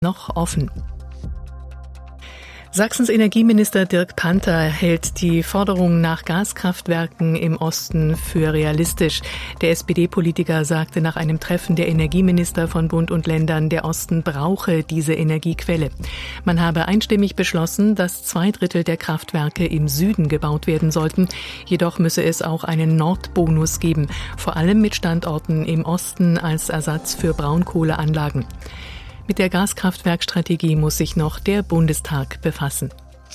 noch offen. Sachsens Energieminister Dirk Panther hält die Forderung nach Gaskraftwerken im Osten für realistisch. Der SPD-Politiker sagte nach einem Treffen der Energieminister von Bund und Ländern, der Osten brauche diese Energiequelle. Man habe einstimmig beschlossen, dass 2/3 der Kraftwerke im Süden gebaut werden sollten. Jedoch müsse es auch einen Nordbonus geben, vor allem mit Standorten im Osten als Ersatz für Braunkohleanlagen. Mit der Gaskraftwerkstrategie muss sich noch der Bundestag befassen.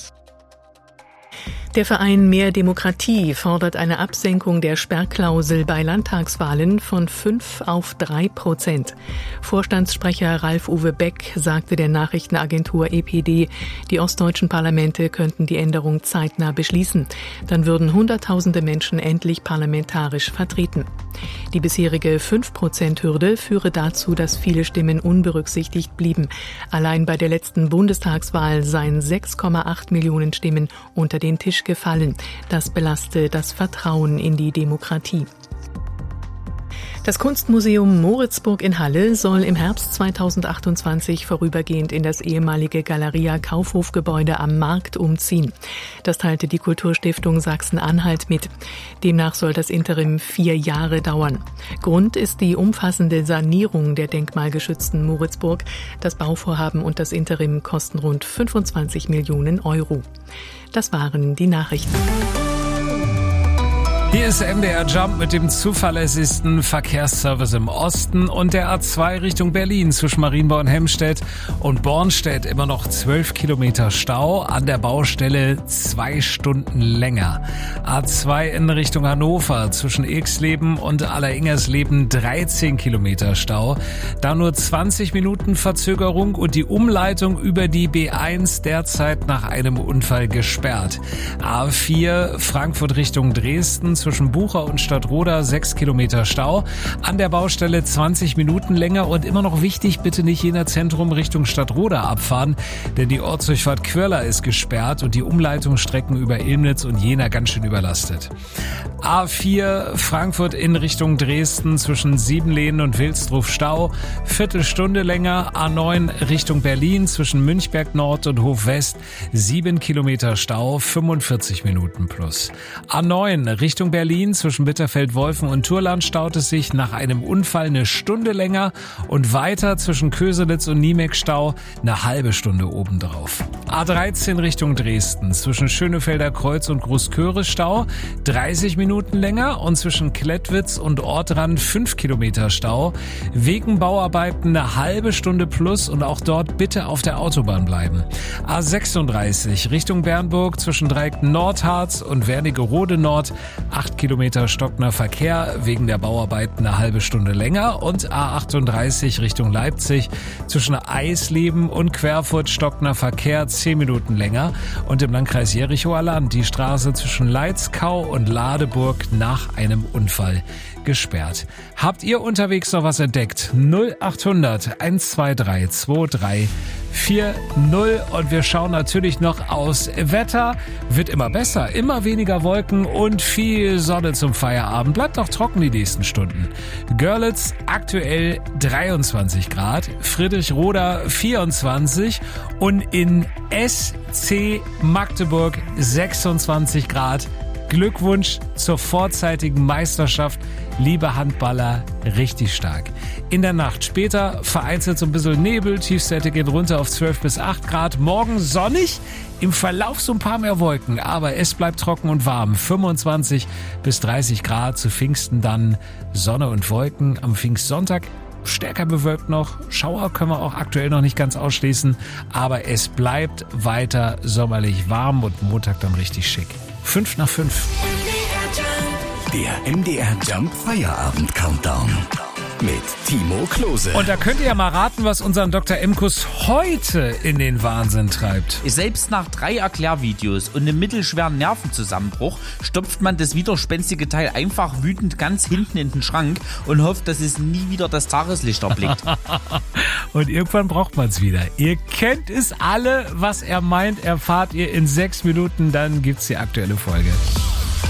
Der Verein Mehr Demokratie fordert eine Absenkung der Sperrklausel bei Landtagswahlen von 5 auf 3%. Vorstandssprecher Ralf-Uwe Beck sagte der Nachrichtenagentur EPD, die ostdeutschen Parlamente könnten die Änderung zeitnah beschließen. Dann würden Hunderttausende Menschen endlich parlamentarisch vertreten. Die bisherige 5%-Hürde führe dazu, dass viele Stimmen unberücksichtigt blieben. Allein bei der letzten Bundestagswahl seien 6,8 Millionen Stimmen unter den Tisch gefallen. Das belaste das Vertrauen in die Demokratie. Das Kunstmuseum Moritzburg in Halle soll im Herbst 2028 vorübergehend in das ehemalige Galeria Kaufhofgebäude am Markt umziehen. Das teilte die Kulturstiftung Sachsen-Anhalt mit. Demnach soll das Interim 4 Jahre dauern. Grund ist die umfassende Sanierung der denkmalgeschützten Moritzburg. Das Bauvorhaben und das Interim kosten rund 25 Millionen Euro. Das waren die Nachrichten. Hier ist MDR Jump mit dem zuverlässigsten Verkehrsservice im Osten und der A2 Richtung Berlin zwischen Marienborn und Hemstedt und Bornstedt immer noch 12 Kilometer Stau, an der Baustelle 2 Stunden länger. A2 in Richtung Hannover zwischen Ilksleben und Alleringers-Leben 13 Kilometer Stau, da nur 20 Minuten Verzögerung und die Umleitung über die B1 derzeit nach einem Unfall gesperrt. A4 Frankfurt Richtung Dresden zwischen Bucher und Stadtroda 6 Kilometer Stau. An der Baustelle 20 Minuten länger und immer noch wichtig, bitte nicht Jena Zentrum Richtung Stadtroda abfahren, denn die Ortsdurchfahrt Quirla ist gesperrt und die Umleitungsstrecken über Ilmnitz und Jena ganz schön überlastet. A4 Frankfurt in Richtung Dresden zwischen Siebenlehnen und Wilsdruf Stau, Viertelstunde länger. A9 Richtung Berlin zwischen Münchberg Nord und Hof West 7 Kilometer Stau, 45 Minuten plus. A9 Richtung Berlin zwischen Bitterfeld-Wolfen und Turland staut es sich nach einem Unfall 1 Stunde länger und weiter zwischen Köselitz und Niemek Stau 1/2 Stunde obendrauf. A13 Richtung Dresden zwischen Schönefelder Kreuz und Großköre Stau 30 Minuten länger und zwischen Klettwitz und Ortrand 5 Kilometer Stau. Wegen Bauarbeiten 1/2 Stunde plus und auch dort bitte auf der Autobahn bleiben. A36 Richtung Bernburg zwischen Dreieckten Nordharz und Wernigerode Nord 8 Kilometer stockender Verkehr, wegen der Bauarbeiten 1/2 Stunde länger und A38 Richtung Leipzig zwischen Eisleben und Querfurt stockender Verkehr 10 Minuten länger und im Landkreis Jerichoer Land die Straße zwischen Leitzkau und Ladeburg nach einem Unfall gesperrt. Habt ihr unterwegs noch was entdeckt? 0800 123 23 40 und wir schauen natürlich noch aus. Wetter wird immer besser, immer weniger Wolken und viel Sonne zum Feierabend. Bleibt auch trocken die nächsten Stunden. Görlitz aktuell 23 Grad, Friedrichroda 24 und in SC Magdeburg 26 Grad. Glückwunsch zur vorzeitigen Meisterschaft, liebe Handballer, richtig stark. In der Nacht später vereinzelt so ein bisschen Nebel, Tiefstwerte gehen runter auf 12 bis 8 Grad. Morgen sonnig, im Verlauf so ein paar mehr Wolken, aber es bleibt trocken und warm. 25 bis 30 Grad, zu Pfingsten dann Sonne und Wolken. Am Pfingstsonntag stärker bewölkt noch. Schauer können wir auch aktuell noch nicht ganz ausschließen, aber es bleibt weiter sommerlich warm und Montag dann richtig schick. 5 nach 5. Der MDR Jump Feierabend Countdown mit Timo Klose. Und da könnt ihr ja mal raten, was unseren Dr. Emkus heute in den Wahnsinn treibt. Selbst nach 3 Erklärvideos und einem mittelschweren Nervenzusammenbruch stopft man das widerspenstige Teil einfach wütend ganz hinten in den Schrank und hofft, dass es nie wieder das Tageslicht erblickt. Und irgendwann braucht man es wieder. Ihr kennt es alle, was er meint, erfahrt ihr in 6 Minuten, dann gibt's die aktuelle Folge.